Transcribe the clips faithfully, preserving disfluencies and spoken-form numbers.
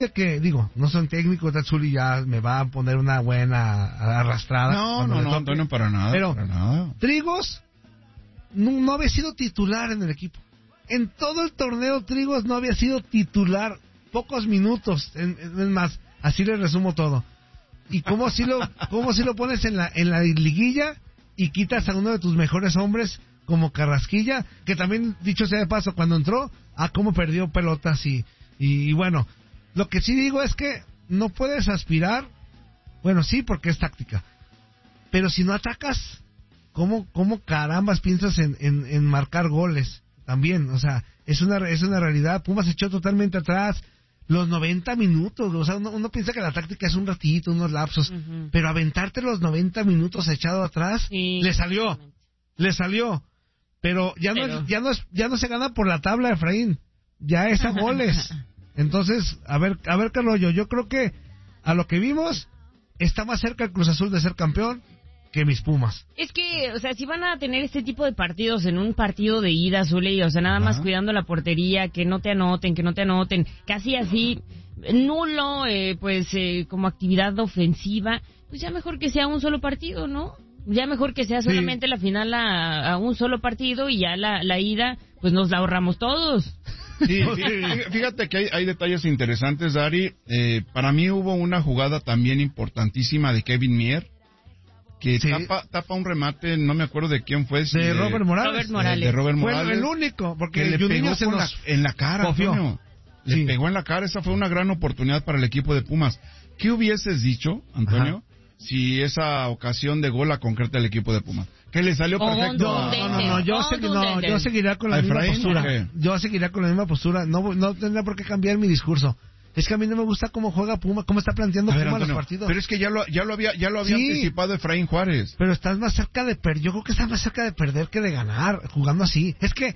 que, digo, no son técnicos de Azul y ya me va a poner una buena arrastrada. No, no, no, Antonio, para nada. Pero para nada. Trigos no, no había sido titular en el equipo. En todo el torneo Trigos no había sido titular. Pocos minutos, en, en, es más, así le resumo todo. ¿Y cómo si lo, cómo si lo pones en la, en la liguilla y quitas a uno de tus mejores hombres como Carrasquilla? Que también, dicho sea de paso, cuando entró, ah, cómo perdió pelotas y, y, y bueno, lo que sí digo es que no puedes aspirar, bueno, sí, porque es táctica, pero si no atacas, ¿cómo, cómo carambas piensas en, en, en marcar goles? También, o sea, es una, es una realidad. Pumas se echó totalmente atrás los noventa minutos, o sea, uno, uno piensa que la táctica es un ratito, unos lapsos, uh-huh. pero aventarte los noventa minutos echado atrás, sí, le salió, le salió, pero ya pero... no, ya no es, ya no se gana por la tabla, Efraín, ya es a goles. Entonces, a ver, a ver, Carollo, yo creo que a lo que vimos está más cerca el Cruz Azul de ser campeón que mis Pumas. Es que, o sea, si van a tener este tipo de partidos en un partido de ida, Zuli, o sea, nada Ajá. más cuidando la portería, que no te anoten, que no te anoten, casi así, nulo, eh, pues, eh, como actividad ofensiva, pues ya mejor que sea un solo partido, ¿no? Ya mejor que sea solamente sí. la final a, a un solo partido y ya la, la ida, pues nos la ahorramos todos. Sí, fíjate que hay, hay detalles interesantes, Dari. Eh, para mí hubo una jugada también importantísima de Kevin Mier, que sí. tapa, tapa un remate, no me acuerdo de quién fue. Si de, de Robert Morales. Robert Morales. De, de Robert Morales. Fue el único, porque le pegó se nos... la, en la cara, Antonio. Le sí. pegó en la cara, esa fue una gran oportunidad para el equipo de Pumas. ¿Qué hubieses dicho, Antonio, Ajá. si esa ocasión de gol la concreta el equipo de Pumas? Que le salió perfecto. No, no, no, no, yo, segui, no, yo seguiría con la misma postura. Yo seguiría con la misma postura. No, no tendría por qué cambiar mi discurso. Es que a mí no me gusta cómo juega Puma, cómo está planteando ver, Puma Antonio, los partidos. Pero es que ya lo, ya lo había, ya lo había sí, anticipado Efraín Juárez. Pero estás más cerca de perder. Yo creo que estás más cerca de perder que de ganar jugando así. Es que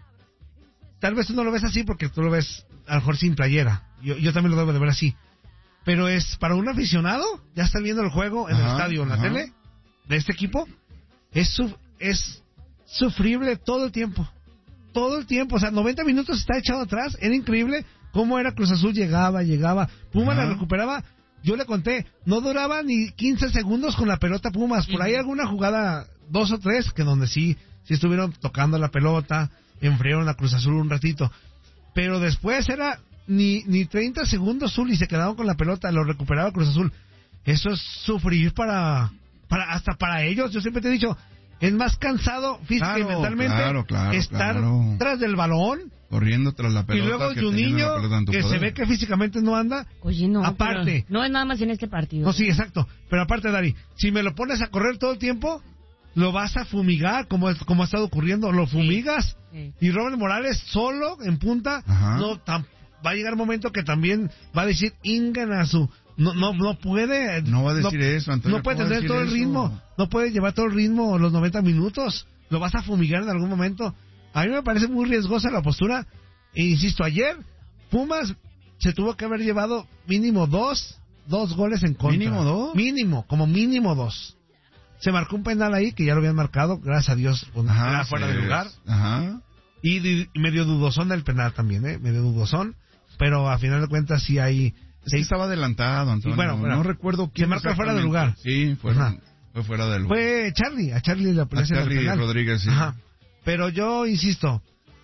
tal vez tú no lo ves así porque tú lo ves a lo mejor sin playera. Yo, yo también lo debo de ver así. Pero es para un aficionado, ya estar viendo el juego en ajá, el estadio, en la ajá. tele de este equipo, es su, es sufrible todo el tiempo. Todo el tiempo, o sea, noventa minutos está echado atrás, era increíble. ¿Cómo era Cruz Azul? Llegaba, llegaba. Puma Ajá. la recuperaba. Yo le conté, no duraba ni quince segundos con la pelota Pumas. Por ahí alguna jugada, dos o tres, que donde sí, sí estuvieron tocando la pelota, enfriaron a Cruz Azul un ratito. Pero después era ni, ni treinta segundos, Zul, y se quedaban con la pelota, lo recuperaba Cruz Azul. Eso es sufrir para, para, hasta para ellos. Yo siempre te he dicho, es más cansado física claro, y mentalmente claro, claro, estar claro. tras del balón. Corriendo tras la pelota. Y luego que un niño que poder. Se ve que físicamente no anda. Oye, no. Aparte. No es nada más en este partido. No, sí, exacto. Pero aparte, Dari, si me lo pones a correr todo el tiempo, lo vas a fumigar, como, como ha estado ocurriendo. Lo fumigas. Sí, sí. Y Robert Morales solo, en punta, Ajá. no tam, va a llegar un momento que también va a decir Inganasu. No, no, no puede. No va a decir no, eso, Antonio. No puede tener todo eso? el ritmo. No puede llevar todo el ritmo los noventa minutos. Lo vas a fumigar en algún momento. A mí me parece muy riesgosa la postura. E insisto, ayer Pumas se tuvo que haber llevado mínimo dos, dos goles en contra. ¿Mínimo dos? Mínimo, como mínimo dos. Se marcó un penal ahí, que ya lo habían marcado, gracias a Dios, Ajá, era fuera sí, de lugar. Ajá. Y, y medio dudosón del penal también, ¿eh? Medio dudosón, pero a final de cuentas sí hay... Es que estaba adelantado, Antonio. Sí, bueno, bueno, no recuerdo quién. Se marca fuera de lugar. Sí, fue, fue fuera de lugar. Fue Charlie, a Charlie le aparece a Charlie Rodríguez, sí. Ajá. Pero yo insisto,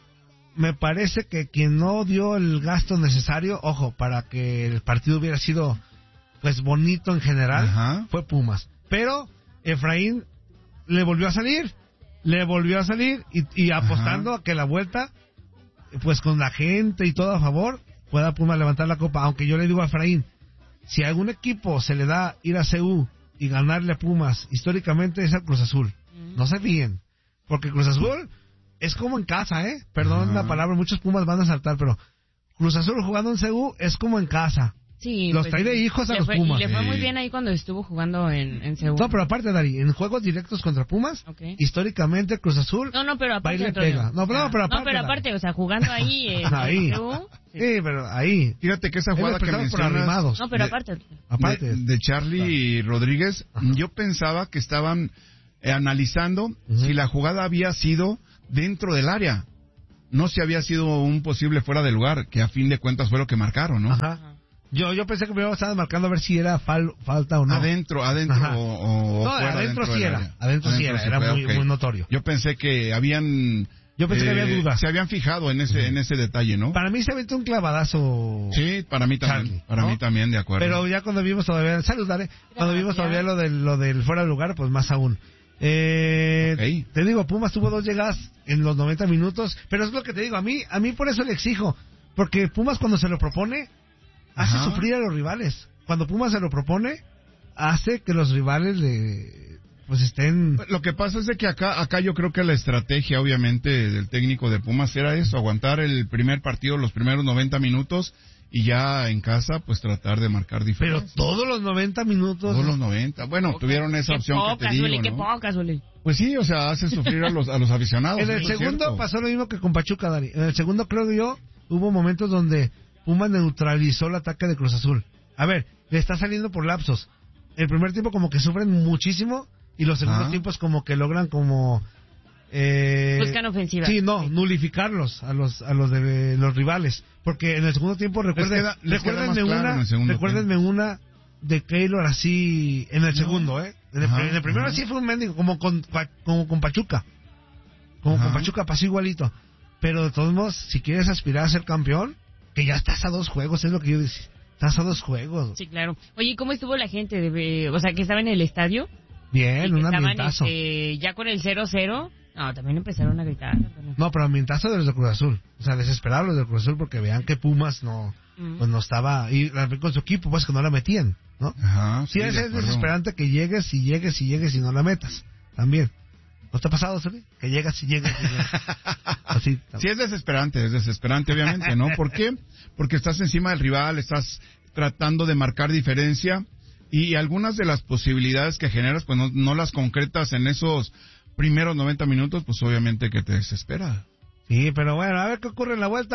me parece que quien no dio el gasto necesario, ojo, para que el partido hubiera sido pues bonito en general, Ajá. fue Pumas. Pero Efraín le volvió a salir, le volvió a salir y, y apostando Ajá. a que la vuelta, pues con la gente y todo a favor, pueda Pumas levantar la copa. Aunque yo le digo a Efraín, si a algún equipo se le da ir a C U y ganarle a Pumas, históricamente es al Cruz Azul. Mm. No se fíen, porque Cruz Azul es como en casa, ¿eh? Perdón Ajá. la palabra, muchos Pumas van a saltar, pero Cruz Azul jugando en C U es como en casa. Sí, los pues, trae de hijos a los fue, Pumas. Y le fue sí. muy bien ahí cuando estuvo jugando en, en C U. No, pero aparte, Dari, en juegos directos contra Pumas, okay. históricamente Cruz Azul no, no, pero aparte, va y le pega. No, no, ah, pero aparte, no, pero aparte Dari. o sea, jugando ahí en, ahí. en C U. Sí. sí, pero ahí. Fíjate que esa jugada que mencionas... No, pero aparte. De, aparte. De, de Charlie claro. Rodríguez, Ajá. yo pensaba que estaban eh, analizando uh-huh. si la jugada había sido dentro del área. No si había sido un posible fuera de lugar, que a fin de cuentas fue lo que marcaron, ¿no? Ajá. Yo yo pensé que primero estaban marcando a ver si era fal, falta o no. Adentro, adentro Ajá. o, o no, fuera. Adentro sí era, adentro, adentro sí era, era fue, muy, okay. muy notorio. Yo pensé que habían... Yo pensé eh, que había dudas. Se habían fijado en ese, uh-huh. en ese detalle, ¿no? Para mí se aventó un clavadazo. Sí, para mí también. Charlie, para ¿no? mí también, de acuerdo. Pero ya cuando vimos todavía, saludar, ¿eh? Cuando vimos todavía lo del, lo del fuera de lugar, pues más aún. Eh, okay. Te digo, Pumas tuvo dos llegadas en los noventa minutos, pero es lo que te digo, a mí, a mí por eso le exijo, porque Pumas cuando se lo propone, hace Ajá. sufrir a los rivales. Cuando Pumas se lo propone, hace que los rivales le... pues estén... Lo que pasa es de que acá acá yo creo que la estrategia, obviamente, del técnico de Pumas era eso, aguantar el primer partido, los primeros noventa minutos, y ya en casa, pues tratar de marcar diferencia. Pero todos los noventa minutos... Todos los noventa. Bueno, okay. tuvieron esa qué opción pocas, que te digo, Uli, ¿no? Qué pocas, Uli. Pues sí, o sea, hace sufrir a los a los aficionados. En el segundo pasó lo mismo que con Pachuca, Dani. En el segundo, creo que yo, hubo momentos donde Pumas neutralizó el ataque de Cruz Azul. A ver, le está saliendo por lapsos. El primer tiempo como que sufren muchísimo... y los segundos ah. tiempos como que logran como eh, buscan ofensiva. Sí, no, nulificarlos a los a los de los rivales, porque en el segundo tiempo recuerden, queda, recuérdenme una, recuérdenme tiempo. una de Keylor así en el no. segundo, eh. En el, ajá, en el primero ajá. sí fue un mendigo como con como con Pachuca. Como ajá. con Pachuca pasó igualito. Pero de todos modos, si quieres aspirar a ser campeón, que ya estás a dos juegos, es lo que yo decía. Estás a dos juegos. Sí, claro. Oye, ¿cómo estuvo la gente de, o sea, que estaba en el estadio? Bien, un ambientazo. Este, ya con el cero cero, no, también empezaron a gritar. No, pero ambientazo de los de Cruz Azul. O sea, desesperados los de Cruz Azul porque vean que Pumas no, mm. pues no estaba, y con su equipo, pues que no la metían, ¿no? Ajá. Sí, sí es, es desesperante que llegues y llegues y llegues y no la metas. También. ¿No te ha pasado, Soli? Que llegas y llegas y llegas. Así. Sí, es desesperante, es desesperante, obviamente, ¿no? ¿Por qué? Porque estás encima del rival, estás tratando de marcar diferencia. Y algunas de las posibilidades que generas, pues no, no las concretas en esos primeros noventa minutos, pues obviamente que te desespera. Sí, pero bueno, a ver qué ocurre en la vuelta.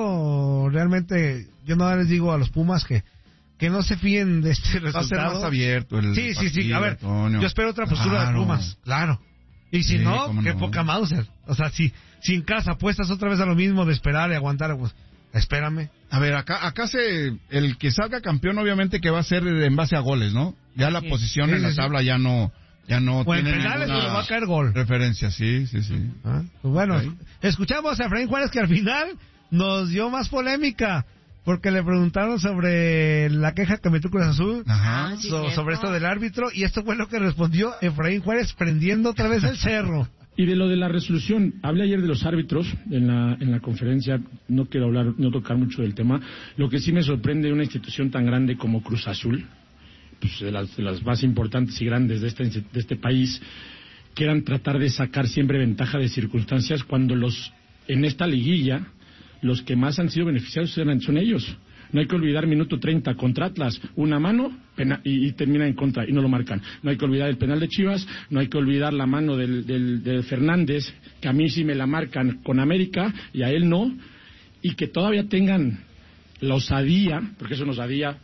Yo realmente, yo no les digo a los Pumas que que no se fíen de este resultado. Va a ser más abierto el Sí, partido, sí, sí, a ver, Antonio. Yo espero otra postura claro. de Pumas, claro. Y si sí, no, qué no. poca Mauser. O sea, si, si en casa apuestas otra vez a lo mismo de esperar y aguantar, pues... espérame. A ver, acá acá se el que salga campeón obviamente que va a ser en base a goles, ¿no? Ya la sí. posición sí, en la sí. tabla ya no ya no o tiene en penales ninguna va a caer gol. Referencia, sí, sí, sí. ¿Ah? Pues bueno, okay. escuchamos a Efraín Juárez que al final nos dio más polémica porque le preguntaron sobre la queja que metió Cruz Azul, Ajá. so, sobre esto del árbitro y esto fue lo que respondió Efraín Juárez prendiendo otra vez el cerro. Y de lo de la resolución, hablé ayer de los árbitros en la en la conferencia, no quiero hablar, no tocar mucho del tema. Lo que sí me sorprende de una institución tan grande como Cruz Azul, pues de las, de las más importantes y grandes de este, de este país, quieran tratar de sacar siempre ventaja de circunstancias cuando los en esta liguilla, los que más han sido beneficiados son ellos. No hay que olvidar minuto treinta contra Atlas, una mano pena, y, y termina en contra y no lo marcan. No hay que olvidar el penal de Chivas, no hay que olvidar la mano del, del, del Fernández, que a mí sí me la marcan con América y a él no, y que todavía tengan la osadía, porque es una osadía,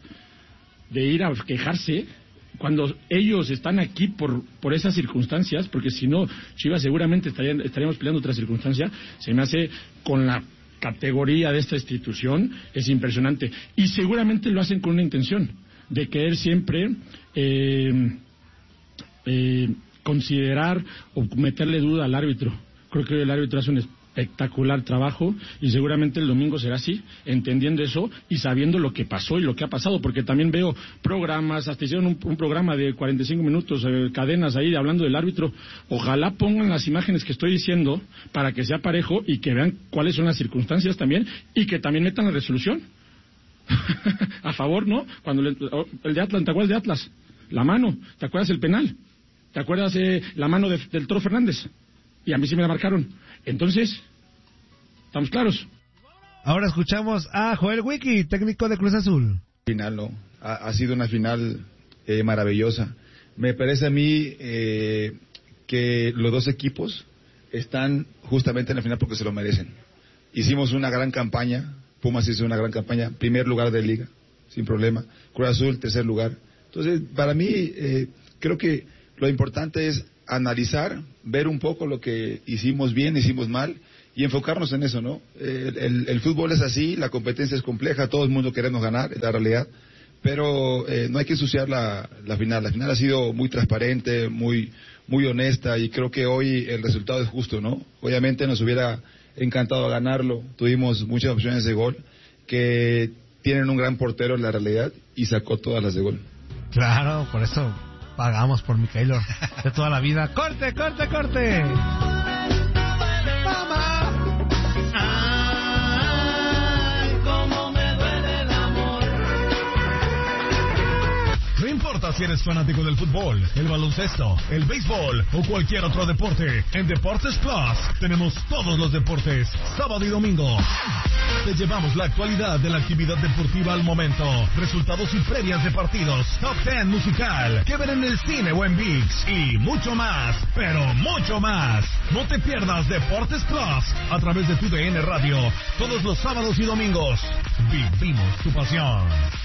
de ir a quejarse cuando ellos están aquí por por esas circunstancias, porque si no, Chivas seguramente estarían, estaríamos peleando otra circunstancia. Se me hace con la categoría de esta institución es impresionante y seguramente lo hacen con una intención de querer siempre eh, eh, considerar o meterle duda al árbitro. Creo que el árbitro hace un espectacular trabajo y seguramente el domingo será así, entendiendo eso y sabiendo lo que pasó y lo que ha pasado, porque también veo programas, hasta hicieron un, un programa de cuarenta y cinco minutos, eh, cadenas ahí hablando del árbitro. Ojalá pongan las imágenes que estoy diciendo para que sea parejo y que vean cuáles son las circunstancias también y que también metan la resolución a favor, ¿no? Cuando le, el de Atlas, ¿te acuerdas de Atlas? La mano, ¿te acuerdas el penal? ¿Te acuerdas eh, la mano de, del Toro Fernández? Y a mí sí me la marcaron. Entonces, ¿estamos claros? Ahora escuchamos a Joel Wiki, técnico de Cruz Azul. Final, ¿no? Ha, ha sido una final eh, maravillosa. Me parece a mí eh, que los dos equipos están justamente en la final porque se lo merecen. Hicimos una gran campaña, Pumas hizo una gran campaña, primer lugar de liga, sin problema. Cruz Azul, tercer lugar. Entonces, para mí, eh, creo que lo importante es analizar, ver un poco lo que hicimos bien, hicimos mal, y enfocarnos en eso, ¿no? El, el, el fútbol es así, la competencia es compleja, todo el mundo queremos ganar, es la realidad, pero eh, no hay que ensuciar la, la final. La final ha sido muy transparente, muy, muy honesta, y creo que hoy el resultado es justo, ¿no? Obviamente nos hubiera encantado ganarlo, tuvimos muchas opciones de gol, que tienen un gran portero en la realidad, y sacó todas las de gol. Claro, por eso pagamos por Micaílor de toda la vida. ¡Corte, corte, corte! No importa si eres fanático del fútbol, el baloncesto, el béisbol o cualquier otro deporte, en Deportes Plus tenemos todos los deportes, sábado y domingo. Te llevamos la actualidad de la actividad deportiva al momento, resultados y previas de partidos, top ten musical, que ver en el cine o en ViX y mucho más, pero mucho más. No te pierdas Deportes Plus a través de tu D N Radio, todos los sábados y domingos. Vivimos tu pasión.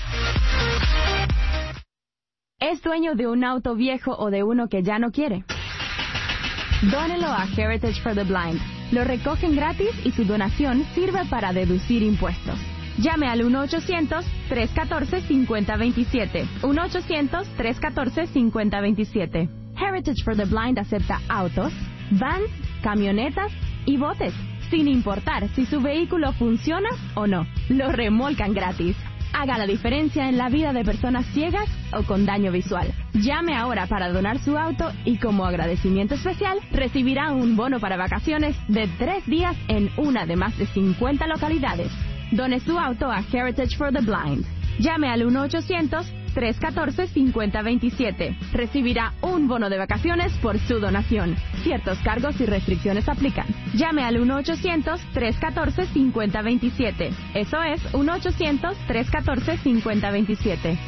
¿Es dueño de un auto viejo o de uno que ya no quiere? Dónelo a Heritage for the Blind. Lo recogen gratis y su donación sirve para deducir impuestos. Llame al uno ochocientos, tres uno cuatro, cinco cero dos siete. uno ochocientos, tres uno cuatro, cinco cero dos siete. Heritage for the Blind acepta autos, vans, camionetas y botes, sin importar si su vehículo funciona o no. Lo remolcan gratis. Haga la diferencia en la vida de personas ciegas o con daño visual. Llame ahora para donar su auto y como agradecimiento especial recibirá un bono para vacaciones de tres días en una de más de cincuenta localidades. Done su auto a Heritage for the Blind. Llame al uno ochocientos, tres uno cuatro, cinco cero dos siete. Recibirá un bono de vacaciones por su donación. Ciertos cargos y restricciones aplican. Llame al uno ochocientos, tres uno cuatro, cinco cero dos siete. Eso es uno ochocientos, tres uno cuatro, cinco cero dos siete.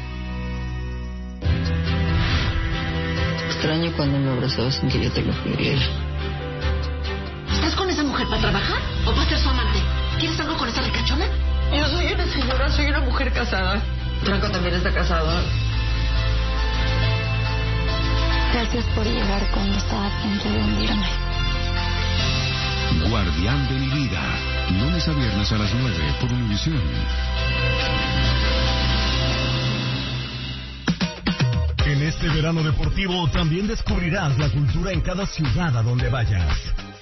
Extraño cuando me abrazabas sin que yo te lo pidiera. ¿Estás con esa mujer para trabajar o para ser su amante? ¿Quieres algo con esa ricachona? Yo soy una señora, soy una mujer casada. Franco también está casado. Gracias por llegar cuando estaba a punto de hundirme. Guardián de mi vida. Lunes a viernes a las nueve por Univisión. En este verano deportivo también descubrirás la cultura en cada ciudad a donde vayas.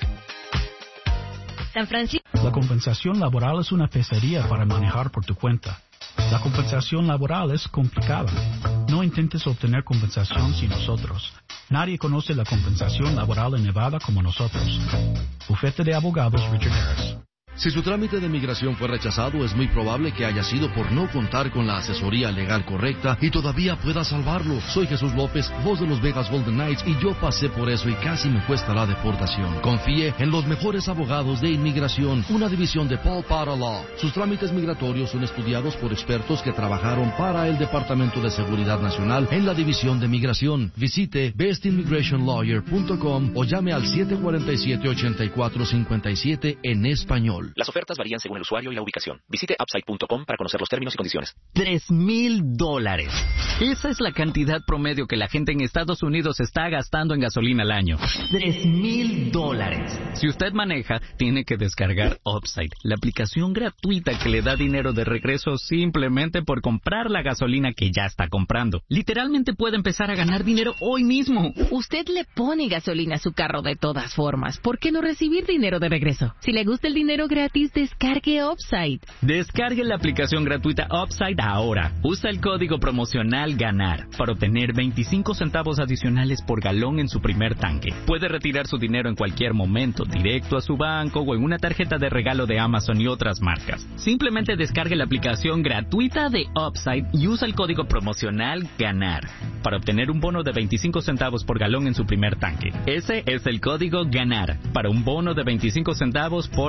San Francisco. La compensación laboral es una pesadilla para manejar por tu cuenta. La compensación laboral es complicada. No intentes obtener compensación sin nosotros. Nadie conoce la compensación laboral en Nevada como nosotros. Bufete de Abogados Richard Harris. Si su trámite de migración fue rechazado, es muy probable que haya sido por no contar con la asesoría legal correcta y todavía pueda salvarlo. Soy Jesús López, voz de los Vegas Golden Knights, y yo pasé por eso y casi me cuesta la deportación. Confíe en los mejores abogados de inmigración, una división de Paul Potter Law. Sus trámites migratorios son estudiados por expertos que trabajaron para el Departamento de Seguridad Nacional en la división de migración. Visite best immigration lawyer punto com o llame al siete cuatro siete, ocho cuatro cinco siete en español. Las ofertas varían según el usuario y la ubicación. Visite upside punto com para conocer los términos y condiciones. Tres mil dólares. Esa es la cantidad promedio que la gente en Estados Unidos está gastando en gasolina al año. Tres mil dólares. Si usted maneja, tiene que descargar Upside, la aplicación gratuita que le da dinero de regreso simplemente por comprar la gasolina que ya está comprando. Literalmente puede empezar a ganar dinero hoy mismo. Usted le pone gasolina a su carro de todas formas. ¿Por qué no recibir dinero de regreso? Si le gusta el dinero gratis, descargue Upside. Descargue la aplicación gratuita Upside ahora. Usa el código promocional GANAR para obtener veinticinco centavos adicionales por galón en su primer tanque. Puede retirar su dinero en cualquier momento, directo a su banco o en una tarjeta de regalo de Amazon y otras marcas. Simplemente descargue la aplicación gratuita de Upside y usa el código promocional GANAR para obtener un bono de veinticinco centavos por galón en su primer tanque. Ese es el código GANAR para un bono de veinticinco centavos por galón.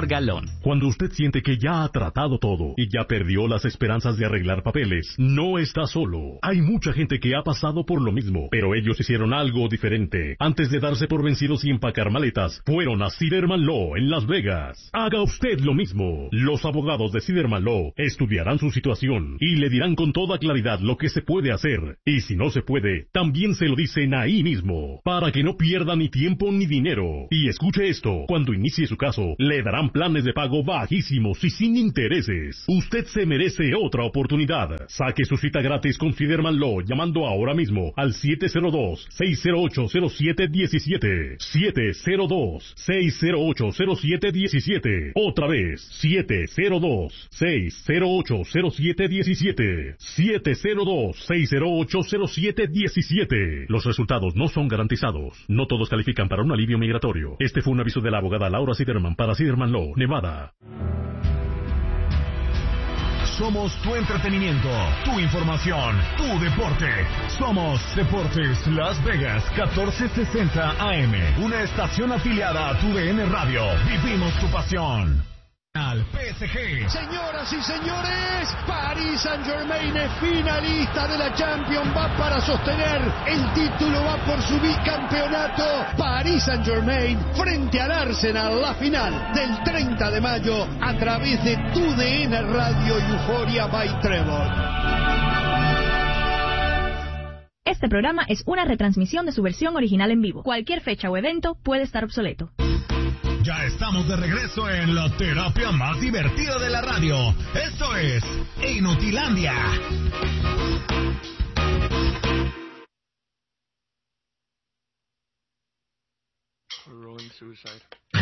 Cuando usted siente que ya ha tratado todo y ya perdió las esperanzas de arreglar papeles, no está solo. Hay mucha gente que ha pasado por lo mismo, pero ellos hicieron algo diferente. Antes de darse por vencidos y empacar maletas, fueron a Siderman Law en Las Vegas. Haga usted lo mismo. Los abogados de Siderman Law estudiarán su situación y le dirán con toda claridad lo que se puede hacer. Y si no se puede, también se lo dicen ahí mismo, para que no pierda ni tiempo ni dinero. Y escuche esto, cuando inicie su caso, le darán planes de pago bajísimos y sin intereses. Usted se merece otra oportunidad. Saque su cita gratis con Siderman Law llamando ahora mismo al siete cero dos, seis cero ocho, cero siete uno siete. siete cero dos, seis cero ocho, cero siete uno siete. Otra vez, siete cero dos, seis cero ocho, cero siete uno siete. siete cero dos, seis cero ocho, cero siete uno siete. Los resultados no son garantizados. No todos califican para un alivio migratorio. Este fue un aviso de la abogada Laura Siderman para Siderman Law, Nevada. Somos tu entretenimiento, tu información, tu deporte. Somos Deportes Las Vegas catorce sesenta A M, una estación afiliada a tu D N Radio. Vivimos tu pasión. Al P S G. Señoras y señores, Paris Saint-Germain es finalista de la Champions, va para sostener el título, va por su bicampeonato. Paris Saint-Germain frente al Arsenal, la final del treinta de mayo a través de tu D N Radio y Euphoria by Trevor. Este programa es una retransmisión de su versión original en vivo. Cualquier fecha o evento puede estar obsoleto. Ya estamos de regreso en la terapia más divertida de la radio. Esto es Inutilandia. Rolling Suicide.